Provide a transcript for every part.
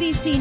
ABC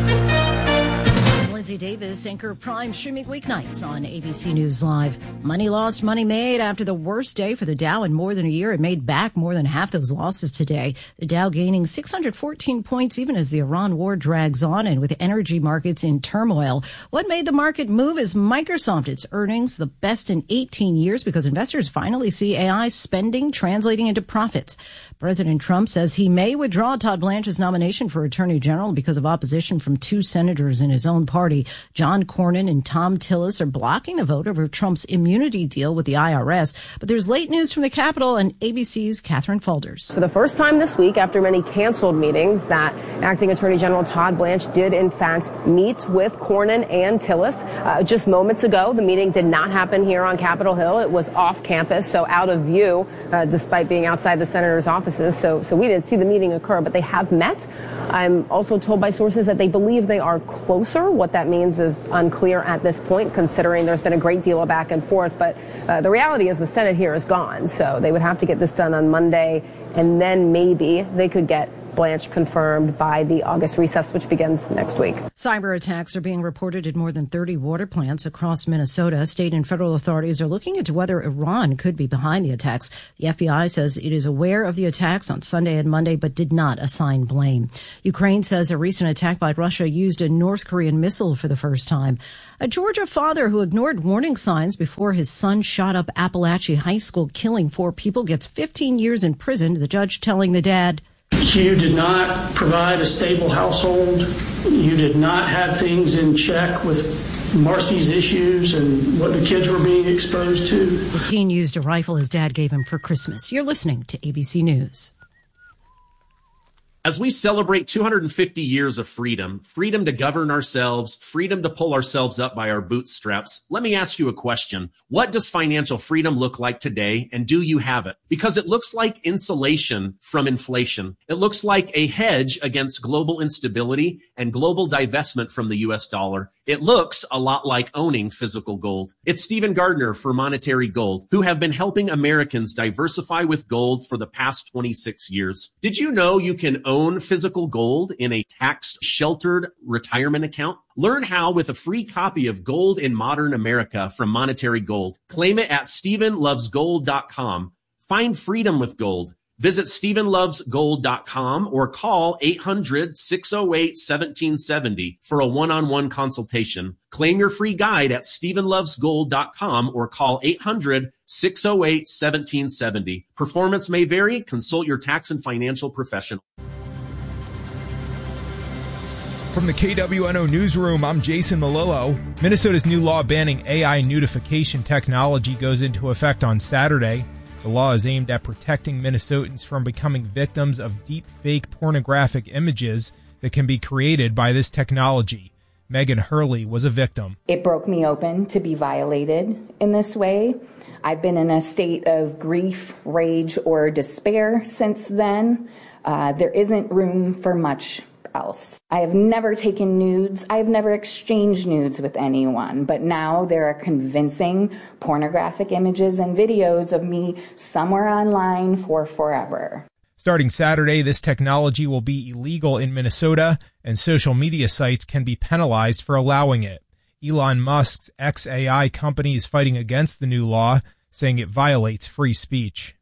News. Lindsay Davis, anchor Prime, streaming weeknights on ABC News Live. Money lost, money made after the worst day for the Dow in more than a year. It made back more than half those losses today. The Dow gaining 614 points even as the Iran war drags on and with energy markets in turmoil. What made the market move is Microsoft. Its earnings the best in 18 years because investors finally see AI spending translating into profits. President Trump says he may withdraw Todd Blanche's nomination for Attorney General because of opposition from two senators in his own party. John Cornyn and Tom Tillis are blocking the vote over Trump's immunity deal with the IRS. But there's late news from the Capitol and ABC's Catherine Faulders. For the first time this week, after many canceled meetings, that acting Attorney General Todd Blanche did in fact meet with Cornyn and Tillis. Just moments ago, the meeting did not happen here on Capitol Hill. It was off campus, so out of view, despite being outside the senator's offices. So we didn't see the meeting occur, but they have met. I'm also told by sources that they believe they are closer. What that means is unclear at this point, considering there's been a great deal of back and forth. But the reality is the Senate here is gone. So they would have to get this done on Monday, and then maybe they could get Blanche confirmed by the August recess, which begins next week. Cyber attacks are being reported at more than 30 water plants across Minnesota. State and federal authorities are looking into whether Iran could be behind the attacks. The FBI says it is aware of the attacks on Sunday and Monday, but did not assign blame. Ukraine says a recent attack by Russia used a North Korean missile for the first time. A Georgia father who ignored warning signs before his son shot up Appalachia High School, killing 4 people, gets 15 years in prison. The judge telling the dad, "You did not provide a stable household. You did not have things in check with Marcy's issues and what the kids were being exposed to." The teen used a rifle his dad gave him for Christmas. You're listening to ABC News. As we celebrate 250 years of freedom, freedom to govern ourselves, freedom to pull ourselves up by our bootstraps, let me ask you a question. What does financial freedom look like today, and do you have it? Because it looks like insulation from inflation. It looks like a hedge against global instability and global divestment from the US dollar. It looks a lot like owning physical gold. It's Stephen Gardner for Monetary Gold, who have been helping Americans diversify with gold for the past 26 years. Did you know you can own physical gold in a tax-sheltered retirement account? Learn how with a free copy of Gold in Modern America from Monetary Gold. Claim it at StephenLovesGold.com. Find freedom with gold. Visit StephenLovesGold.com or call 800-608-1770 for a one-on-one consultation. Claim your free guide at StephenLovesGold.com or call 800-608-1770. Performance may vary. Consult your tax and financial professional. From the KWNO Newsroom, I'm Jason Malillo. Minnesota's new law banning AI nudification technology goes into effect on Saturday. The law is aimed at protecting Minnesotans from becoming victims of deep fake pornographic images that can be created by this technology. Megan Hurley was a victim. It broke me open to be violated in this way. I've been in a state of grief, rage, or despair since then. There isn't room for much else. I have never taken nudes. I have never exchanged nudes with anyone, but now there are convincing pornographic images and videos of me somewhere online for forever. Starting Saturday, this technology will be illegal in Minnesota, and social media sites can be penalized for allowing it. Elon Musk's xAI company is fighting against the new law, saying it violates free speech.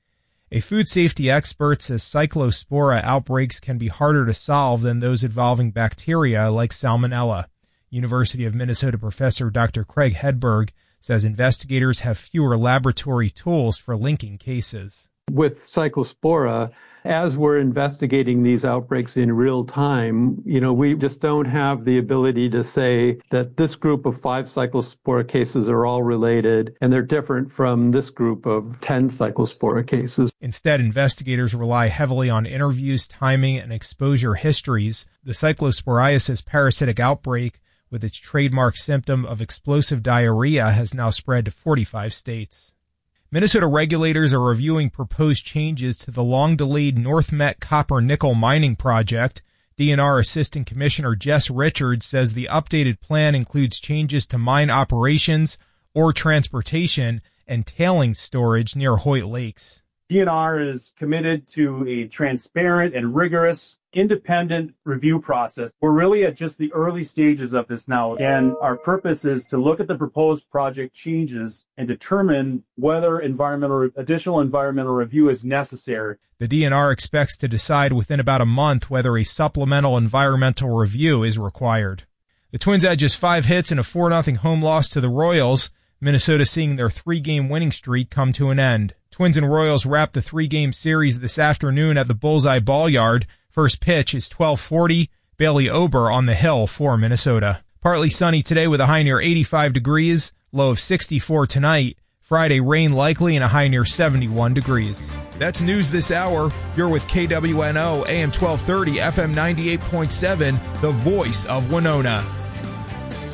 A food safety expert says cyclospora outbreaks can be harder to solve than those involving bacteria like Salmonella. University of Minnesota professor Dr. Craig Hedberg says investigators have fewer laboratory tools for linking cases. With cyclospora, as we're investigating these outbreaks in real time, we just don't have the ability to say that this group of 5 cyclospora cases are all related and they're different from this group of 10 cyclospora cases. Instead, investigators rely heavily on interviews, timing, and exposure histories. The cyclosporiasis parasitic outbreak, with its trademark symptom of explosive diarrhea, has now spread to 45 states. Minnesota regulators are reviewing proposed changes to the long-delayed North Met copper-nickel mining project. DNR Assistant Commissioner Jess Richards says the updated plan includes changes to mine operations, ore transportation, and tailings storage near Hoyt Lakes. DNR is committed to a transparent and rigorous independent review process. We're really at just the early stages of this now. And our purpose is to look at the proposed project changes and determine whether additional environmental review is necessary. The DNR expects to decide within about a month whether a supplemental environmental review is required. The Twins had just 5 hits and a 4-0 home loss to the Royals. Minnesota seeing their 3-game winning streak come to an end. Twins and Royals wrap the 3-game series this afternoon at the Bullseye Ball Yard. First pitch is 12:40. Bailey Ober on the hill for Minnesota. Partly sunny today with a high near 85 degrees, low of 64 tonight. Friday, rain likely and a high near 71 degrees. That's news this hour. You're with KWNO, AM 1230, FM 98.7, the voice of Winona.